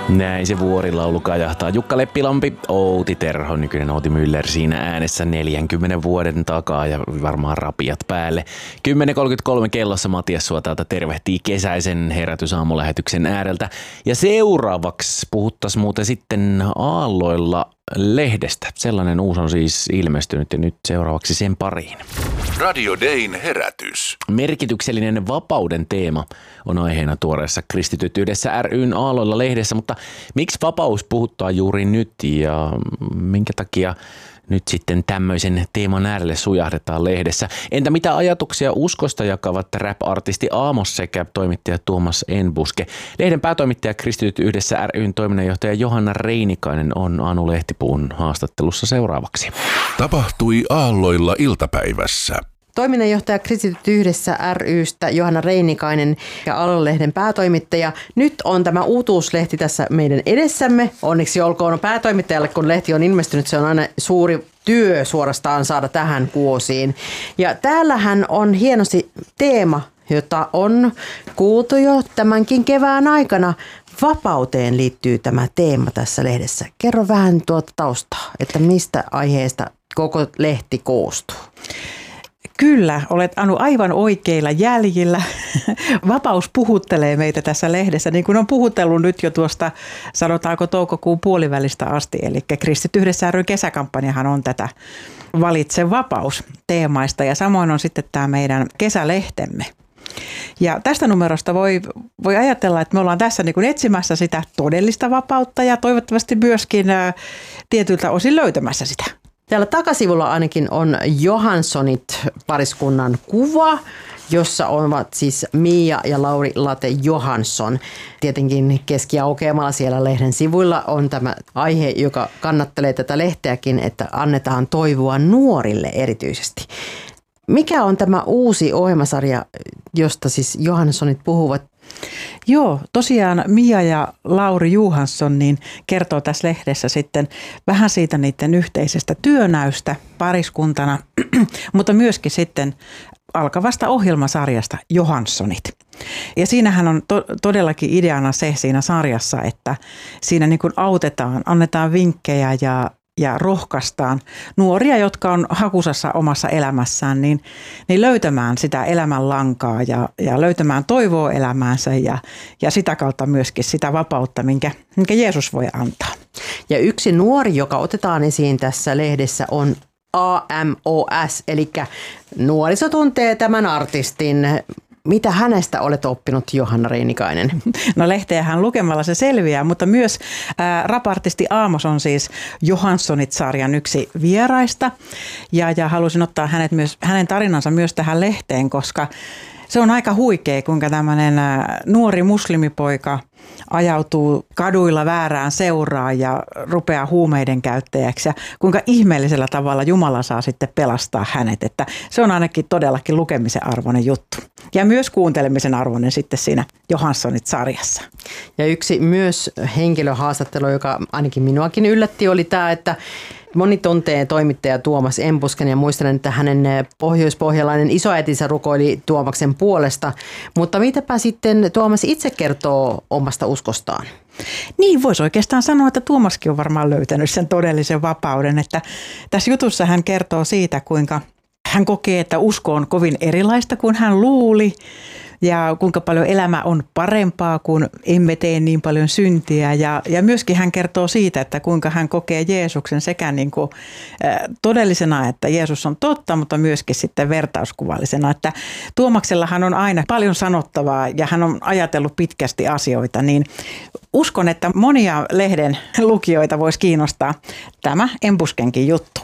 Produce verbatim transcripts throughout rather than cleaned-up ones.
Näin se vuorilaulu kajahtaa. Jukka Leppilampi, Outi Terho, nykyinen Outi Müller siinä äänessä neljänkymmenen vuoden takaa ja varmaan rapiat päälle. kymmenen kolmekymmentäkolme kellossa Matias sua täältä tervehtii kesäisen herätysaamulähetyksen ääreltä. Ja seuraavaksi puhuttaisiin muuten sitten Aalloilla lehdestä. Sellainen uusi on siis ilmestynyt ja nyt seuraavaksi sen pariin. Radio Dayn herätys. Merkityksellinen vapauden teema on aiheena tuoreessa Kristityt yhdessä ry:n Aalloilla lehdessä, mutta miksi vapaus puhuttaa juuri nyt ja minkä takia nyt sitten tämmöisen teeman äärelle sujahdetaan lehdessä? Entä mitä ajatuksia uskosta jakavat rap-artisti Aamos sekä toimittaja Tuomas Enbuske? Lehden päätoimittaja Kristityt yhdessä ry:n toiminnanjohtaja Johanna Reinikainen on Anu Lehtipuun haastattelussa seuraavaksi. Tapahtui Aalloilla iltapäivässä. Toiminnanjohtaja Kristityt yhdessä ry:stä Johanna Reinikainen ja Aalto-lehden päätoimittaja. Nyt on tämä uutuuslehti tässä meidän edessämme. Onneksi olkoon päätoimittajalle, kun lehti on ilmestynyt. Se on aina suuri työ suorastaan saada tähän kuosiin. Ja täällähän on hienosti teema, jota on kuultu jo tämänkin kevään aikana. Vapauteen liittyy tämä teema tässä lehdessä. Kerro vähän tuota taustaa, että mistä aiheesta koko lehti koostuu. Kyllä, olet Anu aivan oikeilla jäljillä. Vapaus puhuttelee meitä tässä lehdessä, niin kuin on puhutellut nyt jo tuosta, sanotaanko toukokuun puolivälistä asti. Eli Kristityt yhdessä ry:n kesäkampanjahan on tätä Valitse vapaus -teemaista ja samoin on sitten tämä meidän kesälehtemme. Ja tästä numerosta voi, voi ajatella, että me ollaan tässä niin kuin etsimässä sitä todellista vapautta ja toivottavasti myöskin ä, tietyiltä osin löytämässä sitä. Täällä takasivulla ainakin on Johanssonit pariskunnan kuva, jossa ovat siis Mia ja Lauri Late Johansson. Tietenkin keskiaukeamalla siellä lehden sivuilla on tämä aihe, joka kannattelee tätä lehteäkin, että annetaan toivoa nuorille erityisesti. Mikä on tämä uusi ohjelmasarja, josta siis Johanssonit puhuvat? Joo, tosiaan Mia ja Lauri Johansson niin kertoo tässä lehdessä sitten vähän siitä niiden yhteisestä työnäystä pariskuntana, mutta myöskin sitten alkavasta ohjelmasarjasta Johanssonit. Ja siinähän on to- todellakin ideana se siinä sarjassa, että siinä niin kuin autetaan, annetaan vinkkejä ja ja rohkaistaan nuoria, jotka on hakusassa omassa elämässään, niin, niin löytämään sitä elämänlankaa ja, ja löytämään toivoa elämäänsä ja, ja sitä kautta myöskin sitä vapautta, minkä, minkä Jeesus voi antaa. Ja yksi nuori, joka otetaan esiin tässä lehdessä, on A M O S, eli nuoriso tuntee tämän artistin. Mitä hänestä olet oppinut, Johanna Reinikainen? No lehteähän lukemalla se selviää, mutta myös ää, rapartisti Aamos on siis Johanssonit-sarjan yksi vieraista. Ja, ja halusin ottaa hänet myös, hänen tarinansa myös tähän lehteen, koska se on aika huikea, kuinka tämmöinen nuori muslimipoika ajautuu kaduilla väärään seuraan ja rupeaa huumeiden käyttäjäksi. Ja kuinka ihmeellisellä tavalla Jumala saa sitten pelastaa hänet. Että se on ainakin todellakin lukemisen arvoinen juttu. Ja myös kuuntelemisen arvoinen sitten siinä Johanssonit-sarjassa. Ja yksi myös henkilöhaastattelu, joka ainakin minuakin yllätti, oli tämä, että moni tuntee toimittaja Tuomas Enbusken ja muistelen, että hänen pohjoispohjalainen isoäitinsä rukoili Tuomaksen puolesta. Mutta mitäpä sitten Tuomas itse kertoo omasta uskostaan? Niin, voisi oikeastaan sanoa, että Tuomaskin on varmaan löytänyt sen todellisen vapauden. Että tässä jutussa hän kertoo siitä, kuinka hän kokee, että usko on kovin erilaista kuin hän luuli. Ja kuinka paljon elämä on parempaa, kun emme tee niin paljon syntiä. Ja, ja myöskin hän kertoo siitä, että kuinka hän kokee Jeesuksen sekä niin kuin, äh, todellisena, että Jeesus on totta, mutta myöskin sitten vertauskuvallisena. Että Tuomaksellahan on aina paljon sanottavaa ja hän on ajatellut pitkästi asioita. Niin uskon, että monia lehden lukijoita voisi kiinnostaa tämä Enbuskenkin juttu.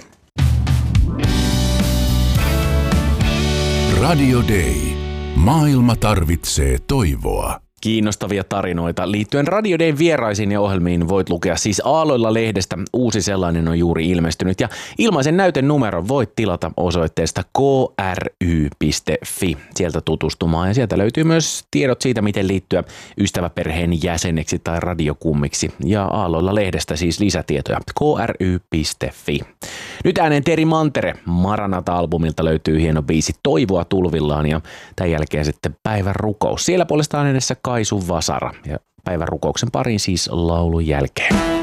Radio Day. Maailma tarvitsee toivoa. Kiinnostavia tarinoita liittyen Radio Dayn vieraisiin ja ohjelmiin voit lukea siis Aalloilla lehdestä. Uusi sellainen on juuri ilmestynyt ja ilmaisen näyten numero voit tilata osoitteesta k r y piste f i sieltä tutustumaan. Ja sieltä löytyy myös tiedot siitä, miten liittyä ystäväperheen jäseneksi tai radiokummiksi. Ja Aalloilla lehdestä siis lisätietoja k r y piste f i. Nyt ääneen Teri Mantere Maranata-albumilta löytyy hieno biisi Toivoa tulvillaan ja tämän jälkeen sitten päivän rukous. Siellä puolestaan edessä Kaisu Vasara ja päivän rukouksen pariin siis laulun jälkeen.